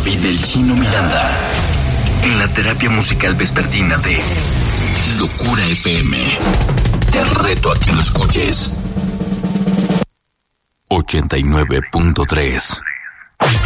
David el Chino Miranda, en la terapia musical vespertina de Locura FM. Te reto a que lo escuches. 89.3